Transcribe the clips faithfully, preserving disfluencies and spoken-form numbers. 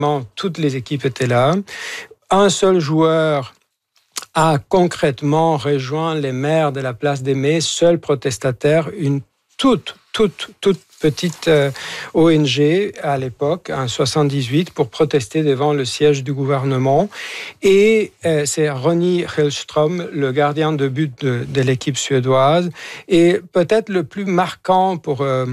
toutes les équipes étaient là. Un seul joueur a concrètement rejoint les maires de la place des Mai, seul protestataire, une toute, toute, toute petite euh, O N G à l'époque, en soixante-dix-huit, pour protester devant le siège du gouvernement. Et euh, c'est Ronny Hellström, le gardien de but de, de l'équipe suédoise. Et peut-être le plus marquant pour... Euh,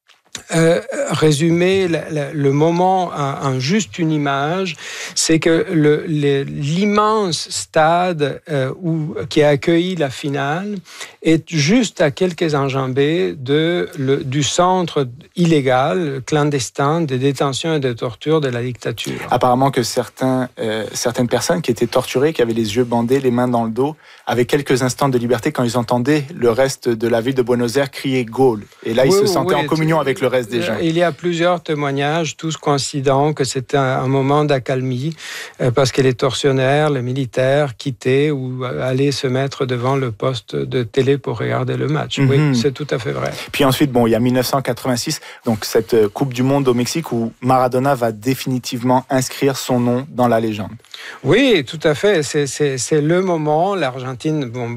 Euh, résumer le, le, le moment en, en juste une image, c'est que le, le, l'immense stade euh, où, qui a accueilli la finale est juste à quelques enjambées de, le, du centre illégal, clandestin, de détention et de torture de la dictature. Apparemment que certains, euh, certaines personnes qui étaient torturées, qui avaient les yeux bandés, les mains dans le dos, avaient quelques instants de liberté quand ils entendaient le reste de la ville de Buenos Aires crier « Gaulle ». Et là, ils oui, se sentaient oui, en communion avec le reste des gens. Il y a plusieurs témoignages, tous coïncidents, que c'était un, un moment d'accalmie, euh, parce que les tortionnaires, les militaires quittaient ou allaient se mettre devant le poste de télé pour regarder le match. Mm-hmm. Oui, c'est tout à fait vrai. Puis ensuite, bon, il y a dix-neuf cent quatre-vingt-six, donc cette Coupe du Monde au Mexique où Maradona va définitivement inscrire son nom dans la légende. Oui, tout à fait. C'est, c'est, c'est le moment. L'Argentine bon,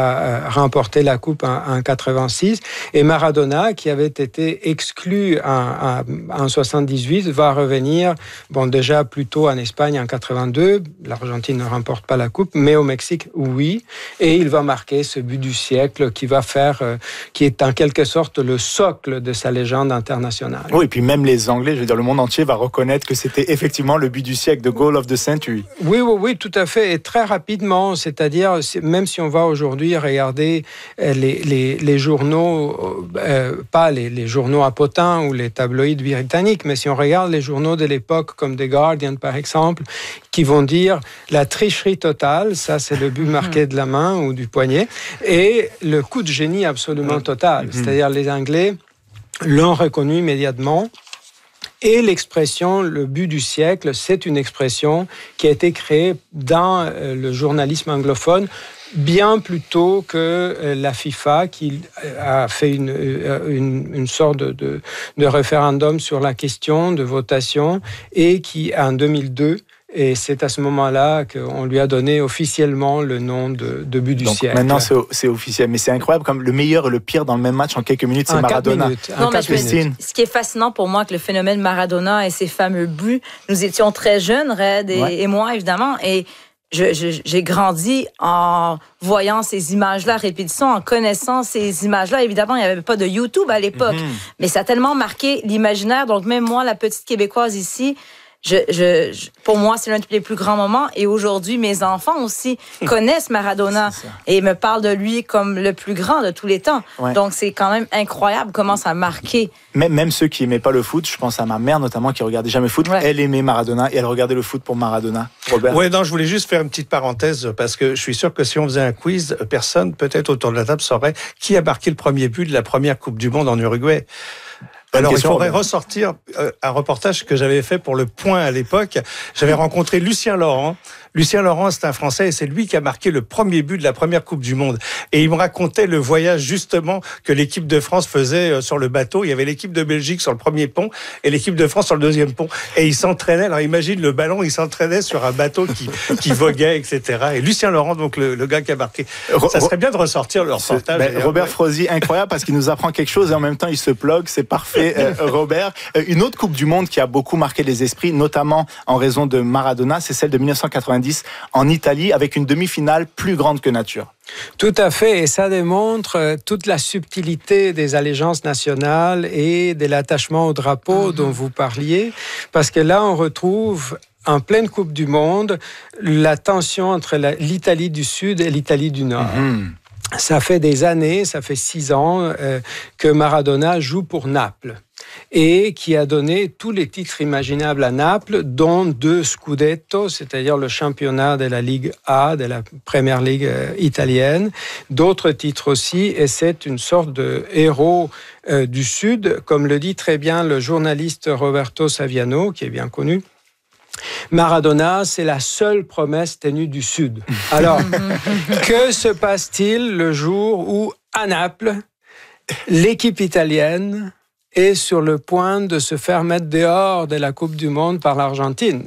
va remporter la Coupe en, en quatre-vingt-six. Et Maradona, qui avait été exclu en, en, en soixante-dix-huit, va revenir, bon, déjà plutôt en Espagne en quatre-vingt-deux. L'Argentine ne remporte pas la Coupe, mais au Mexique, oui. Et il va marquer ce but du siècle qui va faire, euh, qui est en quelque sorte le socle de sa légende internationale. Oui, et puis même les Anglais, je veux dire, le monde entier va reconnaître que c'était effectivement le but du siècle, the goal of the century. Oui, oui, oui, tout à fait, et très rapidement, c'est-à-dire, même si on va aujourd'hui regarder les, les, les journaux, euh, pas les, les journaux à potins ou les tabloïds britanniques, mais si on regarde les journaux de l'époque, comme The Guardian par exemple, qui vont dire la tricherie totale, ça c'est le but marqué de la main ou du poignet, et le coup de génie absolument total, c'est-à-dire les Anglais l'ont reconnu immédiatement. Et l'expression, le but du siècle, c'est une expression qui a été créée dans le journalisme anglophone bien plus tôt que la FIFA, qui a fait une, une, une sorte de, de, de référendum sur la question, de votation, et qui, en deux mille deux, et c'est à ce moment-là qu'on lui a donné officiellement le nom de, de but du Donc, siècle. Maintenant, c'est, c'est officiel. Mais c'est incroyable, comme le meilleur et le pire dans le même match en quelques minutes, c'est en Maradona. Minutes, non, mais je, ce qui est fascinant pour moi, que le phénomène Maradona et ses fameux buts, nous étions très jeunes, Red et, ouais. et moi, évidemment, et je, je, j'ai grandi en voyant ces images-là à répétition, en connaissant ces images-là. Évidemment, il n'y avait pas de YouTube à l'époque, mm-hmm. mais ça a tellement marqué l'imaginaire. Donc, même moi, la petite Québécoise ici, Je, je, je, pour moi, c'est l'un des plus grands moments. Et aujourd'hui, mes enfants aussi connaissent Maradona et me parlent de lui comme le plus grand de tous les temps. Ouais. Donc, c'est quand même incroyable comment ça a marqué. Même, même ceux qui n'aimaient pas le foot, je pense à ma mère notamment, qui regardait jamais le foot, ouais. elle aimait Maradona et elle regardait le foot pour Maradona. Robert ? Oui, non, je voulais juste faire une petite parenthèse parce que je suis sûr que si on faisait un quiz, personne, peut-être autour de la table, saurait qui a marqué le premier but de la première Coupe du Monde en Uruguay. Alors, il faudrait ressortir euh, un reportage que j'avais fait pour Le Point à l'époque. J'avais rencontré Lucien Laurent. Lucien Laurent, c'est un Français et c'est lui qui a marqué le premier but de la première Coupe du Monde. Et il me racontait le voyage justement que l'équipe de France faisait sur le bateau. Il y avait l'équipe de Belgique sur le premier pont et l'équipe de France sur le deuxième pont. Et ils s'entraînaient. Alors imagine le ballon, il s'entraînait sur un bateau qui, qui voguait, et cetera. Et Lucien Laurent, donc le, le gars qui a marqué. Ça serait bien de ressortir le reportage. Ben, Robert ouais. Frozy, incroyable parce qu'il nous apprend quelque chose et en même temps il se plug. C'est parfait, euh, Robert. Euh, une autre Coupe du Monde qui a beaucoup marqué les esprits, notamment en raison de Maradona, c'est celle de dix-neuf cent quatre-vingt-dix en Italie avec une demi-finale plus grande que nature. Tout à fait, et ça démontre toute la subtilité des allégeances nationales et de l'attachement au drapeau mmh. dont vous parliez, parce que là on retrouve en pleine Coupe du Monde la tension entre la, l'Italie du Sud et l'Italie du Nord. Mmh. Ça fait des années, ça fait six ans euh, que Maradona joue pour Naples et qui a donné tous les titres imaginables à Naples, dont deux Scudetto, c'est-à-dire le championnat de la Ligue A, de la première ligue euh, italienne, d'autres titres aussi, et c'est une sorte de héros euh, du Sud, comme le dit très bien le journaliste Roberto Saviano, qui est bien connu. Maradona, c'est la seule promesse tenue du Sud. Alors, que se passe-t-il le jour où, à Naples, l'équipe italienne est sur le point de se faire mettre dehors de la Coupe du Monde par l'Argentine.